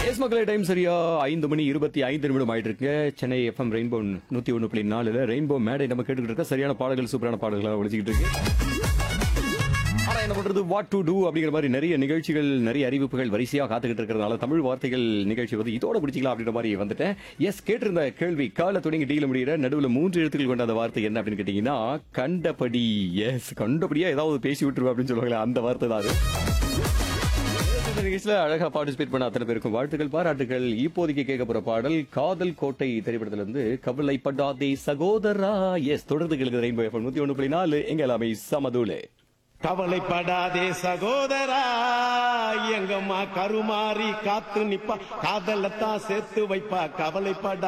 S மக்களே, time சரியா 5:25 ஆயிட்டு இருக்கு. சென்னை எஃப்எம் ரெயின்போ 101.4 ரெயின்போ மேடை நம்ம கேட்டுக்கிட்டு இருக்க சரியான பாடல்கள், சூப்பரான பாடல்களை ஒழிச்சுக்கிட்டு இருக்கு. ஆனா என்ன பண்றது, வாட் டு டூ அப்படிங்கிற மாதிரி நிறைய நிகழ்ச்சிகள், நிறைய அறிவிப்புகள் வரிசையா காத்துக்கிட்டு இருக்கிறதுனால தமிழ் வார்த்தைகள் நிகழ்ச்சி வந்து இதோட பிடிச்சிக்கலாம் அப்படின்ற மாதிரி வந்துட்டேன். எஸ், கேட்டிருந்த கேள்வி கால தொடங்கி டீல முடிகிற நடுவில் 3 எழுத்துக்கள் கொண்ட அந்த வார்த்தை என்ன அப்படின்னு கேட்டீங்கன்னா கண்டபடி. எஸ், கண்டபடியா ஏதாவது பேசி விட்டுருவா அப்படின்னு சொல்லுவாங்களே, அந்த வார்த்தை தான் அது. நிகழ்ச்சியில அழகா பார்ட்டிசிபேட் பண்ண அத்தனை பேருக்கும் வாழ்த்துக்கள், பாராட்டுகள். இப்போதைக்கு கேட்க போற பாடல் காதல் கோட்டை திரைப்படத்துல இருந்து கவலைப்படாதே சகோதரா. எஸ், தொடர்ந்து கேளுங்க ரெயின்போ எஃப்எம் 101.4 எங்க எல்லாமே சமதூளே. கவலைப்படாதே சகோதரா, எங்கம்மா கருமாறி காத்து நிப்பா, காதலத்தான் சேர்த்து வைப்பா. கவலைப்பட